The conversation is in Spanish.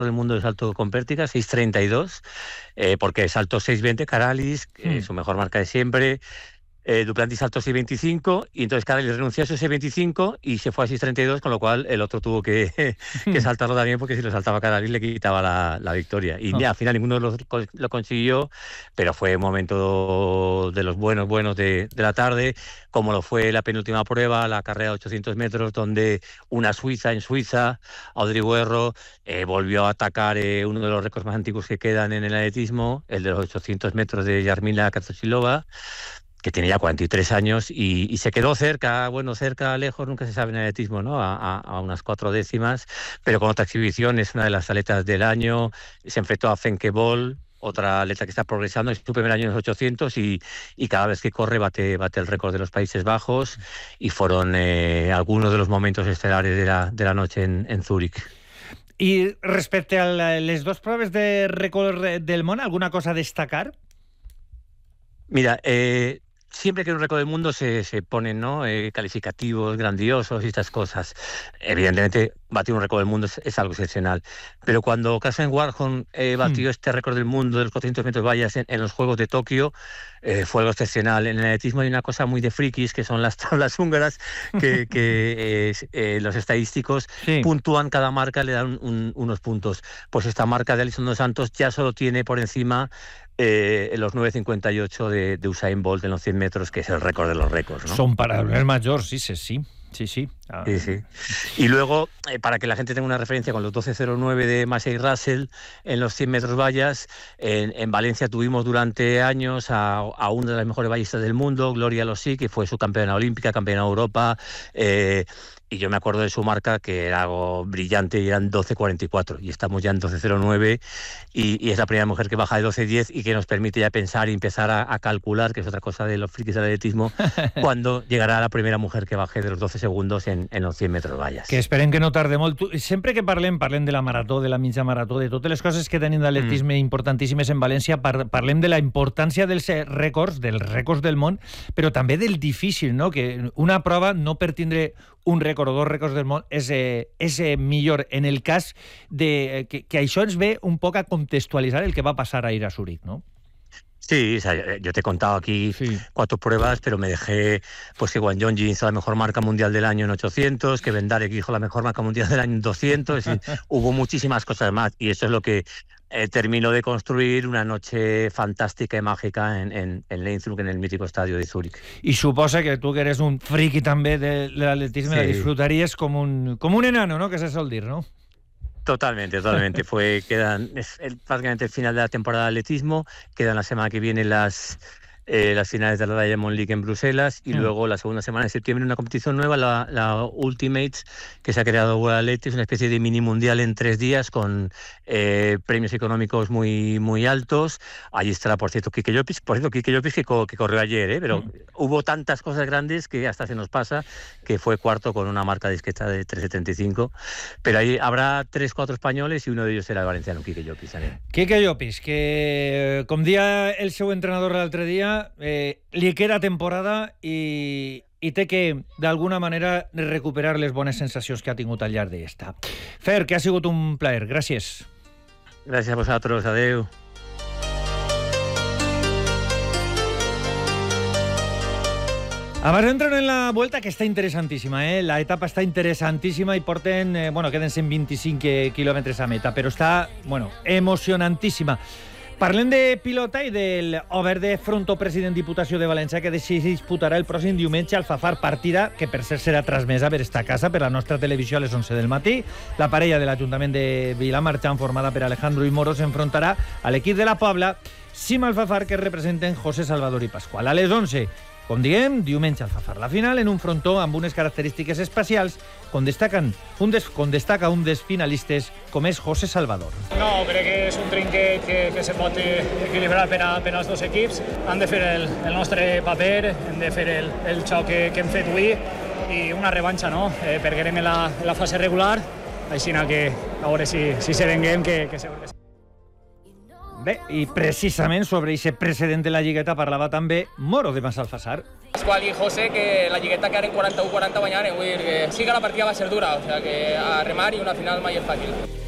del mundo de salto con pértiga, 6.32, porque saltó 6.20 Caralis, su mejor marca de siempre. Duplantis saltó 6.25 y entonces Caralis renunció a esos 6.25 y se fue a 6.32, con lo cual el otro tuvo que saltarlo también, porque si lo saltaba Caralis le quitaba la victoria. Y al final ninguno de los lo consiguió, pero fue un momento de los buenos de la tarde, como lo fue la penúltima prueba, la carrera de 800 metros, donde una suiza en Suiza, Audrey Guerro, volvió a atacar uno de los récords más antiguos que quedan en el atletismo, el de los 800 metros de Jarmila Kratochvílová, que tiene ya 43 años y se quedó cerca, lejos, nunca se sabe en el atletismo, ¿no? A unas 4 décimas, pero con otra exhibición, es una de las atletas del año. Se enfrentó a Femke Bol, otra atleta que está progresando, es su primer año en los 800 y cada vez que corre bate el récord de los Países Bajos, y fueron algunos de los momentos estelares de la noche en Zúrich. I respecte a les dos proves de rècord del món, alguna cosa a destacar? Mira, siempre que hay un récord del mundo se ponen, ¿no?, calificativos grandiosos y estas cosas. Evidentemente, batir un récord del mundo es algo excepcional. Pero cuando Kaspar Warholm batió este récord del mundo de los 400 metros vallas en los Juegos de Tokio, fue algo excepcional. En el atletismo hay una cosa muy de frikis, que son las tablas húngaras, que los estadísticos puntúan cada marca, le dan unos puntos. Pues esta marca de Alison dos Santos ya solo tiene por encima los 9.58 de Usain Bolt en los 100 metros, que es el récord de los récords, ¿no? Son paraules mayores, sí. Sí. Y luego, para que la gente tenga una referencia, con los 12.09 de Massey Russell en los 100 metros vallas, en Valencia tuvimos durante años a una de las mejores ballistas del mundo, Gloria Lossy, que fue subcampeona olímpica, campeona de Europa, y yo me acuerdo de su marca, que era algo brillante, y eran 12.44, y estamos ya en 12.09, y es la primera mujer que baja de 12.10 y que nos permite ya pensar y empezar a calcular, que es otra cosa de los frikis del atletismo, cuando llegará la primera mujer que baje de los 12 segundos en los 100 metros vallas. Que esperem que no tarde molt. Sempre que parlem de la marató, de la mitja marató, de totes les coses que tenim d'atletisme importantíssimes en València, parlem de la importància dels rècords del món, però també del difícil, no? Que una prova, no per tindre un rècord o dos rècords del món, és millor en el cas de que això ens ve un poc a contextualitzar el que va passar ahir a Zúrich, ¿no? Sí, o sea, yo te he contado aquí 4 pruebas, pero me dejé pues que Guanyonji hizo la mejor marca mundial del año en 800, que Bendarek hizo la mejor marca mundial del año en 200, es decir, hubo muchísimas cosas más, y eso es lo que terminó de construir una noche fantástica y mágica en Leinzug, en el mítico estadio de Zúrich. Y suposa que tú, que eres un friki també de l'atletisme, la disfrutaries com un enano, ¿no?, que se sol dir, ¿no? Totalmente. Es prácticamente el final de la temporada de atletismo. Quedan la semana que viene las finales de la Diamond League en Bruselas, y luego la segunda semana de septiembre una competición nueva, la Ultimates, que se ha creado World Athletics, una especie de mini mundial en 3 días con premios económicos muy, muy altos. Allí estará, por cierto, Quique Llopis, que corrió ayer, pero hubo tantas cosas grandes que hasta se nos pasa, que fue cuarto con una marca discreta de 3.75, pero ahí habrá 3-4 españoles, y uno de ellos será el valenciano Quique Llopis. Quique Llopis, que com dia el seu entrenador l'altre dia, li queda temporada i té que, d'alguna manera, recuperar les bones sensacions que ha tingut al llarg d'esta. Fer, que ha sigut un plaer. Gràcies. Gràcies a vosaltres. Adeu. Abans d'entrar en la Vuelta, que està interessantíssima, la etapa està interessantíssima i porten, queden 125 quilòmetres a meta, però està, emocionantíssima. Parlem de pilota i del Obert de Frontó, president Diputació de València, que disputarà el pròxim diumenge al Fafar, partida que per cert serà transmesa per esta casa, per la nostra televisió, a les 11 del matí. La parella de l'Ajuntament de Vilamarxant, formada per Alejandro i Moro, s'enfrontarà a l'equip de la Pobla, Cima al Fafar, que representen José Salvador i Pasqual. A les 11, com diem, diumenge al Fafar. La final en un frontó amb unes característiques especials, com destaca un dels finalistes, com és José Salvador. No, crec que és un trinquet que se pot equilibrar per als dos equips. Han de fer el nostre paper, hem de fer el xoc que hem fet avui, i una revanxa, no? Perquè anem en la fase regular, així que a veure si se venguem, que segur que sí. Bé, i precisament sobre aquest precedent de la lligueta parlava també Moro de Massalfassar. Pasqual i José, que la lligueta quedaren 41-40 guanyaren, vull dir que sí que la partida va ser dura, o sea que a remar, i una final mai és fàcil.